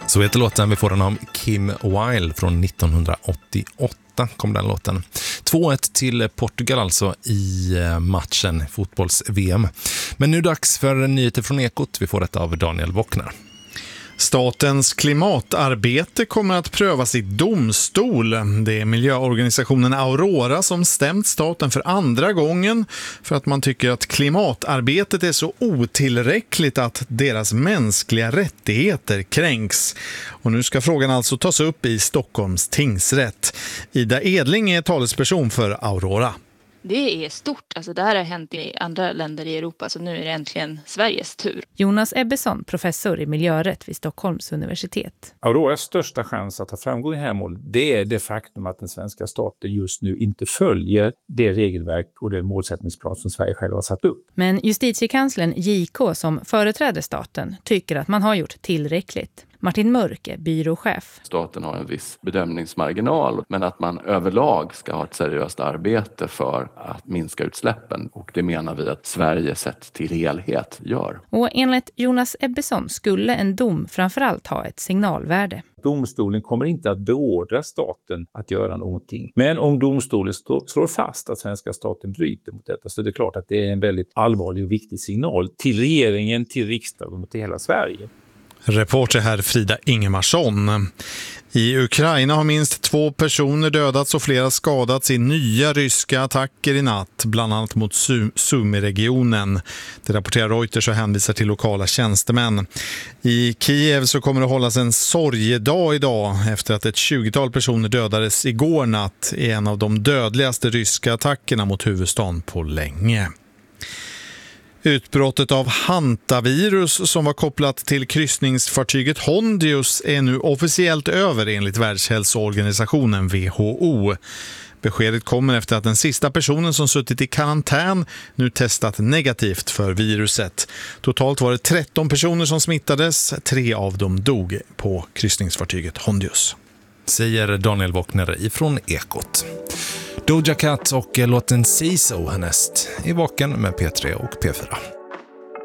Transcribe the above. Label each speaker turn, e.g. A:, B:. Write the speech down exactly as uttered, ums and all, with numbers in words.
A: Så heter låten. Vi får den av Kim Wilde från nittonhundraåttioåtta kom den låten. två ett till Portugal alltså i matchen fotbolls-V M. Men nu är det dags för nyheter från Ekot. Vi får detta av Daniel Wockner.
B: Statens klimatarbete kommer att prövas i domstol. Det är miljöorganisationen Aurora som stämt staten för andra gången för att man tycker att klimatarbetet är så otillräckligt att deras mänskliga rättigheter kränks. Och nu ska frågan alltså tas upp i Stockholms tingsrätt. Ida Edling är talesperson för Aurora.
C: Det är stort. Alltså det här har hänt i andra länder i Europa, så nu är det äntligen Sveriges tur.
D: Jonas Ebbesson, professor i miljörätt vid Stockholms universitet.
E: Auroras största chans att ha framgång i det här målet, det är det faktum att den svenska staten just nu inte följer det regelverk och den målsättningsplan som Sverige själv har satt upp.
D: Men justitiekanslern J K som företräder staten tycker att man har gjort tillräckligt. Martin Mörk är byråchef.
F: Staten har en viss bedömningsmarginal, men att man överlag ska ha ett seriöst arbete för att minska utsläppen. Och det menar vi att Sverige sett till helhet gör.
D: Och enligt Jonas Ebbesson skulle en dom framförallt ha ett signalvärde.
E: Domstolen kommer inte att beordra staten att göra någonting. Men om domstolen slår fast att svenska staten bryter mot detta, så är det klart att det är en väldigt allvarlig och viktig signal till regeringen, till riksdagen och till hela Sverige.
B: Reporter här Frida Ingemarsson. I Ukraina har minst två personer dödats och flera skadats i nya ryska attacker i natt, bland annat mot Sumy-regionen. Det rapporterar Reuters och hänvisar till lokala tjänstemän. I Kiev så kommer det hållas en sorgedag idag efter att ett tjugotal personer dödades igår natt i en av de dödligaste ryska attackerna mot huvudstaden på länge. Utbrottet av hantavirus som var kopplat till kryssningsfartyget Hondius är nu officiellt över enligt Världshälsoorganisationen W H O. Beskedet kommer efter att den sista personen som suttit i karantän nu testat negativt för viruset. Totalt var det tretton personer som smittades, tre av dem dog på kryssningsfartyget Hondius.
A: Säger Daniel Wockner ifrån Ekot. Doja Cat och låten Say So härnäst i Vaken med P tre och P fyra.